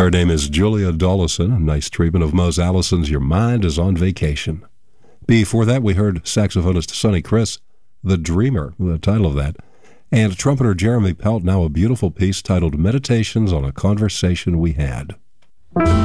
Her name is Julia Dollison. A nice treatment of Mose Allison's Your Mind is on Vacation. Before that, we heard saxophonist Sonny Criss, The Dreamer, the title of that, and trumpeter Jeremy Pelt, now a beautiful piece titled Meditations on a Conversation We Had.